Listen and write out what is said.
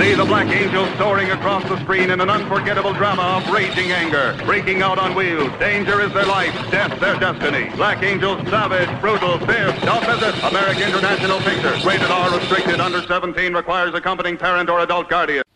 See the Black Angels soaring across the screen in an unforgettable drama of raging anger. Breaking out on wheels, danger is their life, death their destiny. Black Angels, savage, brutal, fierce. Don't miss it. American International Pictures. Rated R, restricted, under 17, requires accompanying parent or adult guardian.